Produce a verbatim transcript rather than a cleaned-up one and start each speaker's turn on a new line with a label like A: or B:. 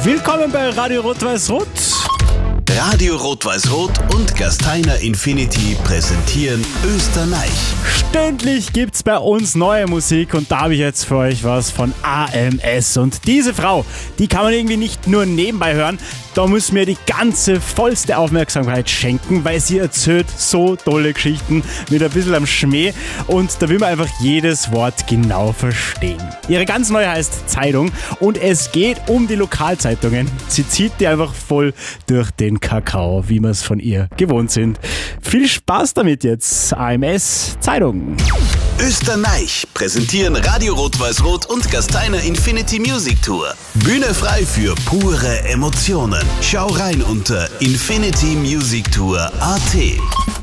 A: Willkommen bei Radio Rot-Weiß-Rot.
B: Radio Rot-Weiß-Rot und Gasteiner Infinity präsentieren Österreich.
A: Stündlich gibt's bei uns neue Musik und da habe ich jetzt für euch was von A M S. Und diese Frau, die kann man irgendwie nicht nur nebenbei hören, da müssen wir die ganze vollste Aufmerksamkeit schenken, weil sie erzählt so tolle Geschichten mit ein bisschen am Schmäh und da will man einfach jedes Wort genau verstehen. Ihre ganz neue heißt Zeitung und es geht um die Lokalzeitungen. Sie zieht die einfach voll durch den Kakao, wie wir es von ihr gewohnt sind. Viel Spaß damit jetzt, A M S Zeitung.
B: Österreich präsentieren Radio Rot-Weiß-Rot und Gasteiner Infinity Music Tour. Bühne frei für pure Emotionen. Schau rein unter infinity music tour punkt a t.